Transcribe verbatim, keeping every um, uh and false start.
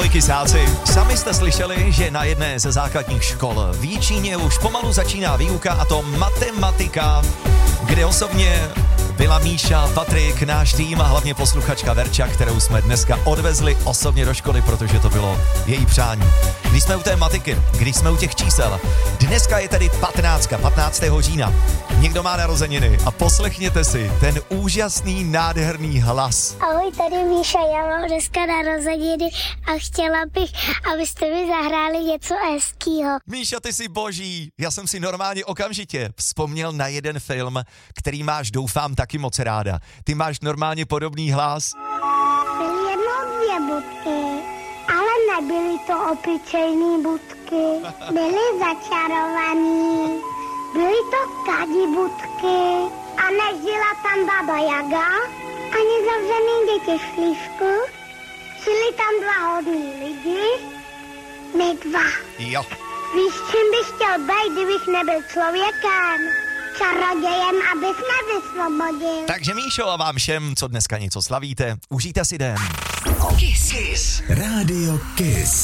kysáci, sami jste slyšeli, že na jedné ze základních škol v Jičíně už pomalu začíná výuka, a to matematika, kde osobně byla Míša, Patrik, náš tým a hlavně posluchačka Verča, kterou jsme dneska odvezli osobně do školy, protože to bylo její přání. Když jsme u té matiky, když jsme u těch čísel, dneska je tedy patnáctka, patnáctého října. Někdo má narozeniny a poslechněte si ten úžasný, nádherný hlas. Ahoj, tady Míša, já mám dneska narozeniny a chtěla bych, abyste mi zahráli něco hezkýho. Míša, ty jsi boží. Já jsem si normálně okamžitě vzpomněl na jeden film, který máš, doufám, taky moc ráda. Ty máš normálně podobný hlas. Byly jednou dvě budky, ale nebyly to obyčejný budky. Byly začarovaný. Byly to kadi budky a nežila tam baba Jaga, ani zavřený děti v šlívku. Žili tam dva hodný lidi, my dva. Jo. Víš, čím bych chtěl být, kdybych nebyl člověkem? Čarodějem, abys nevysvobodil. Takže Míšo, a vám všem, co dneska něco slavíte, užijte si den. Kiss. Kiss. Rádio Kiss.